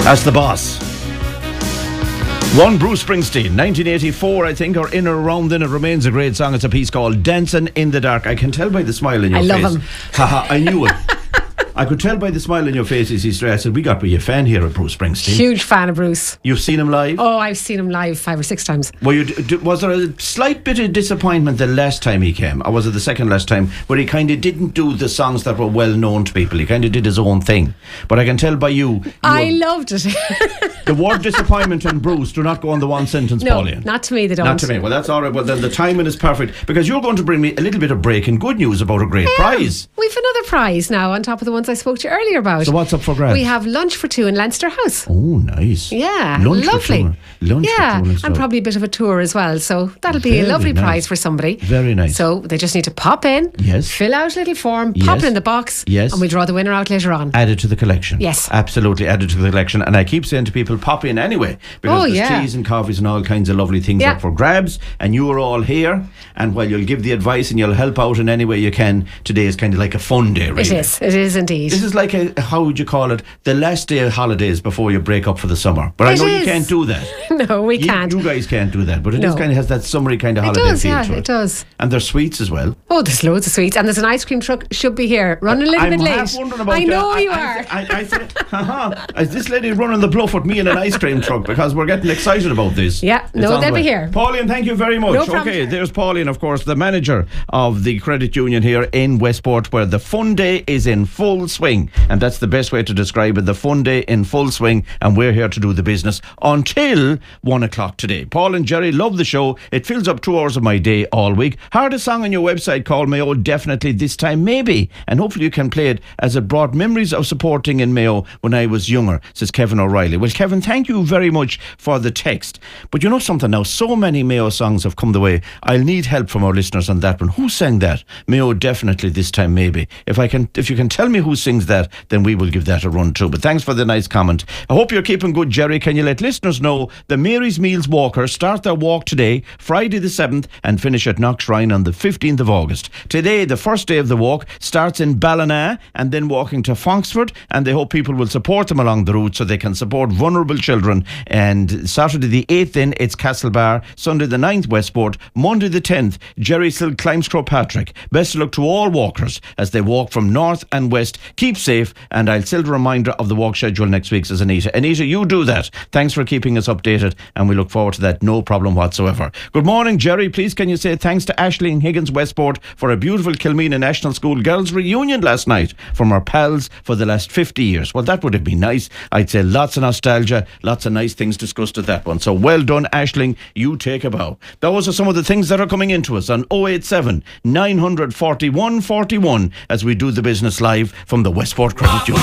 As the boss. One Bruce Springsteen, 1984, I think, or in or around then. It remains a great song. It's a piece called Dancing in the Dark. I can tell by the smile in your face. I love him. Haha, I knew it. I could tell by the smile in your face as he straight. I said, we got to be a fan here at Bruce Springsteen. Huge fan of Bruce. You've seen him live? Oh, I've seen him live 5 or 6 times. Was there a slight bit of disappointment the last time he came? Or was it the second last time, where he kind of didn't do the songs that were well known to people? He kind of did his own thing. But I can tell by you I loved it. The word disappointment and Bruce do not go on the one sentence, No, Pauline. not to me, they don't. Not to me. Well, that's all right. Well, then the timing is perfect, because you're going to bring me a little bit of breaking good news about a great prize. We've another prize now on top of the ones I spoke to you earlier about. So what's up for grabs? We have lunch for 2 in Leinster House. Oh, nice. Yeah, Lunch lovely. For 2. Lunch yeah, for 2 and probably a bit of a tour as well. So that'll be Very a lovely nice. prize for somebody. Very nice. So they just need to pop in, Yes. fill out a little form, Yes. pop it in the box, Yes. and we draw the winner out later on. Added to the collection. Yes. Absolutely added to the collection. And I keep saying to people, pop in anyway, because there's yeah. teas and coffees and all kinds of lovely things Yeah. up for grabs. And you are all here. And while you'll give the advice and you'll help out in any way you can, today is kind of like a fun day, really. It is indeed. This is like how would you call it? The last day of holidays before you break up for the summer. But I know you can't do that. No, we can't. You guys can't do that. But it No. is kind of has that summery kind of It holiday does, feel yeah, to it. it does. And there's sweets as well. Oh, there's loads of sweets. And there's an ice cream truck, should be here, running a little bit late. half wondering about I that. know you are. I said, haha, is this lady running the bluff with me in an ice cream truck? Because we're getting excited about this. Yeah, It's no, on they'll the be way. here. Pauline, thank you very much. No problem. Okay, there's Pauline, of course, the manager of the credit union here in Westport, where the fun day is in full swing. And that's the best way to describe it, the fun day in full swing. And we're here to do the business until 1 o'clock today. Paul and Jerry love the show. It fills up 2 hours of my day all week. Heard a song on your website called Mayo, definitely this time maybe. And hopefully you can play it, as it brought memories of supporting in Mayo when I was younger, says Kevin O'Reilly. Well, Kevin, thank you very much for the text. But you know something now, so many Mayo songs have come the way. I'll need help from our listeners on that one. Who sang that? Mayo, definitely this time maybe. If you can tell me who sings that, then we will give that a run too. But thanks for the nice comment. I hope you're keeping good, Jerry. Can you let listeners know the Mary's Meals Walkers start their walk today, Friday the 7th, and finish at Knockshrine on the 15th of August. Today, the first day of the walk starts in Ballina and then walking to Fonksford, and they hope people will support them along the route so they can support vulnerable children. And Saturday the 8th then, it's Castlebar, Sunday the 9th Westport, Monday the 10th, Jerry Silk climbs Croagh Patrick. Best of luck to all walkers as they walk from north and west. Keep safe, and I'll send a reminder of the walk schedule next week, says Anita. Anita, you do that. Thanks for keeping us updated, and we look forward to that, no problem whatsoever. Good morning, Jerry. Please can you say thanks to Aisling Higgins Westport for a beautiful Kilmena National School girls reunion last night from our pals for the last 50 years. Well, that would have been nice. I'd say lots of nostalgia, lots of nice things discussed at that one. So well done, Aisling. You take a bow. Those are some of the things that are coming into us on 087 941 41 as we do the business live from the Westport Credit Union.